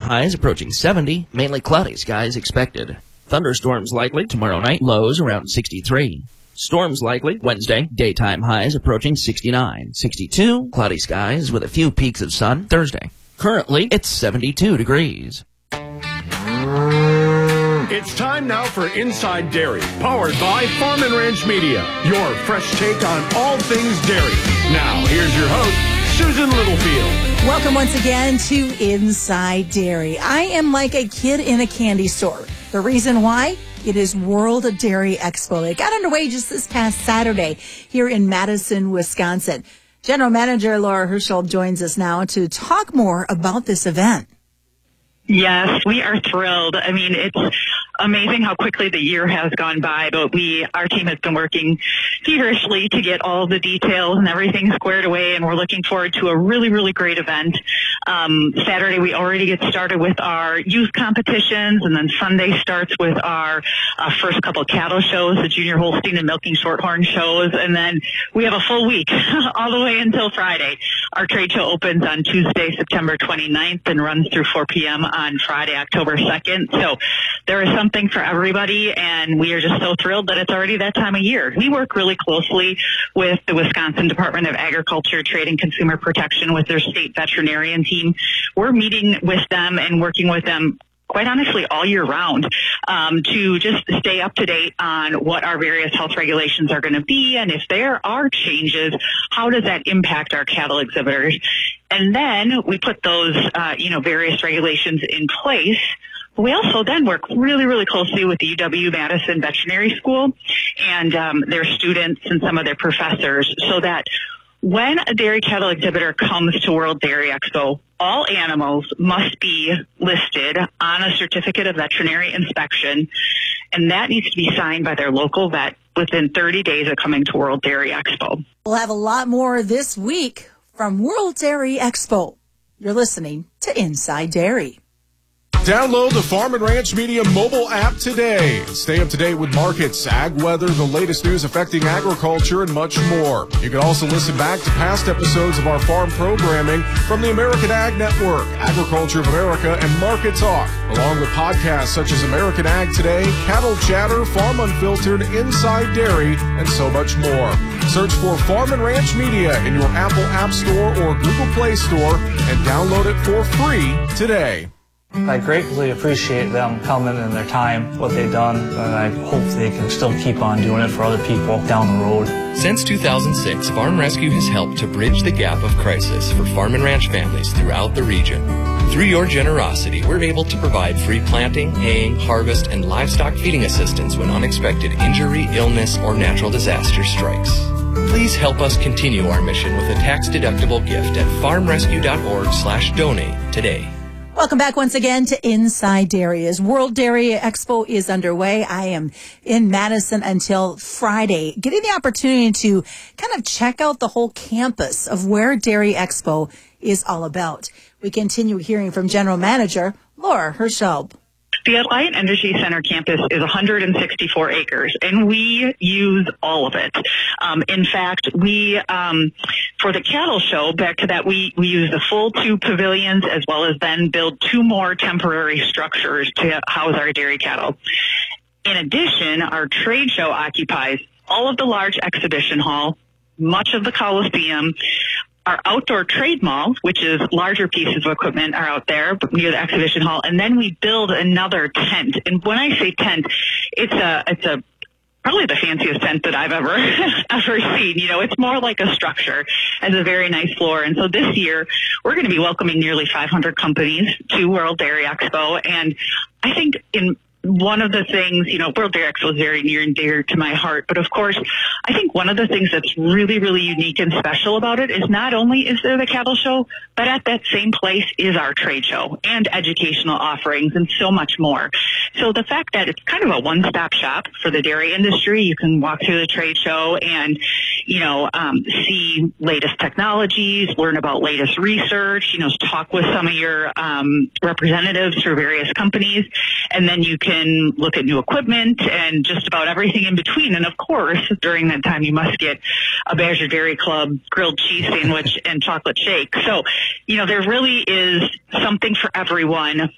highs approaching 70, mainly cloudy skies expected. Thunderstorms likely tomorrow night, lows around 63. Storms likely Wednesday, daytime highs approaching 69, 62, cloudy skies with a few peaks of sun Thursday. Currently, it's 72 degrees. It's time now for Inside Dairy, powered by Farm and Ranch Media, your fresh take on all things dairy. Now, here's your host, Susan Littlefield. Welcome once again to Inside Dairy. I am like a kid in a candy store. The reason why? It is World Dairy Expo. It got underway just this past Saturday here in Madison, Wisconsin. General Manager Laura Herschel joins us now to talk more about this event. Yes, we are thrilled. I mean, it's amazing how quickly the year has gone by, but our team has been working feverishly to get all the details and everything squared away, and we're looking forward to a really, really great event. Saturday, we already get started with our youth competitions, and then Sunday starts with our first couple cattle shows, the Junior Holstein and Milking Shorthorn shows, and then we have a full week all the way until Friday. Our trade show opens on Tuesday, September 29th, and runs through 4 p.m. on Friday, October 2nd. So there is something for everybody, and we are just so thrilled that it's already that time of year. We work really closely with the Wisconsin Department of Agriculture, Trade and Consumer Protection with their state veterinarian team. We're meeting with them and working with them quite honestly all year round to just stay up to date on what our various health regulations are going to be, and if there are changes, how does that impact our cattle exhibitors? And then we put those various regulations in place. We also then work really, really closely with the UW-Madison Veterinary School and their students and some of their professors, so that when a dairy cattle exhibitor comes to World Dairy Expo, all animals must be listed on a certificate of veterinary inspection, and that needs to be signed by their local vet within 30 days of coming to World Dairy Expo. We'll have a lot more this week from World Dairy Expo. You're listening to Inside Dairy. Download the Farm and Ranch Media mobile app today. Stay up to date with markets, ag weather, the latest news affecting agriculture, and much more. You can also listen back to past episodes of our farm programming from the American Ag Network, Agriculture of America, and Market Talk, along with podcasts such as American Ag Today, Cattle Chatter, Farm Unfiltered, Inside Dairy, and so much more. Search for Farm and Ranch Media in your Apple App Store or Google Play Store and download it for free today. I greatly appreciate them coming and their time, what they've done, and I hope they can still keep on doing it for other people down the road. Since 2006, Farm Rescue has helped to bridge the gap of crisis for farm and ranch families throughout the region. Through your generosity, we're able to provide free planting, haying, harvest, and livestock feeding assistance when unexpected injury, illness, or natural disaster strikes. Please help us continue our mission with a tax-deductible gift at farmrescue.org/donate today. Welcome back once again to Inside Dairy. As World Dairy Expo is underway, I am in Madison until Friday, getting the opportunity to kind of check out the whole campus of where Dairy Expo is all about. We continue hearing from General Manager Laura Herschel. The Alliant Energy Center campus is 164 acres, and we use all of it. In fact, we, for the cattle show, back to that, we use the full 2 pavilions as well as then build 2 more temporary structures to house our dairy cattle. In addition, our trade show occupies all of the large exhibition hall, much of the Coliseum. Our outdoor trade mall, which is larger pieces of equipment, are out there near the exhibition hall. And then we build another tent. And when I say tent, it's a probably the fanciest tent that I've ever seen. You know, it's more like a structure. Has a very nice floor. And so this year, we're going to be welcoming nearly 500 companies to World Dairy Expo. And I think one of the things, World Dairy Expo is very near and dear to my heart. But of course, I think one of the things that's really, really unique and special about it is not only is there the cattle show, but at that same place is our trade show and educational offerings and so much more. So the fact that it's kind of a one-stop shop for the dairy industry, you can walk through the trade show and, see latest technologies, learn about latest research, talk with some of your representatives for various companies, and then you can look at new equipment and just about everything in between. And of course, during that time, you must get a Badger Dairy Club grilled cheese sandwich and chocolate shake. So, there really is something for everyone